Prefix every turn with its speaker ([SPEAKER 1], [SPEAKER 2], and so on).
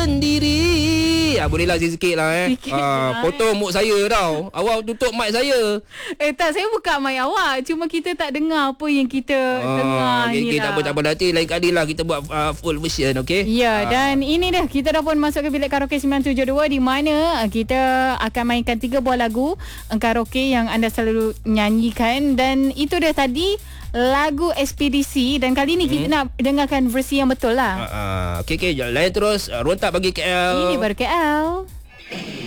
[SPEAKER 1] sendiri. Bolehlah sikit lah potong mood saya tau. Awak tutup mic saya.
[SPEAKER 2] Tak, saya buka mic awak. Cuma kita tak dengar apa yang kita dengar ni lah.
[SPEAKER 1] Tak apa nanti lain kali lah kita buat full version, okay?
[SPEAKER 2] Ya, dan ini dah kita dah pun masuk ke bilik karaoke 972 di mana kita akan mainkan 3 buah lagu karaoke yang anda selalu nyanyikan, dan itu dia tadi lagu Ekspedisi, dan kali ni kita nak dengarkan versi yang betul lah.
[SPEAKER 1] Okay, lain terus rontak bagi KL.
[SPEAKER 2] Ini baru KL.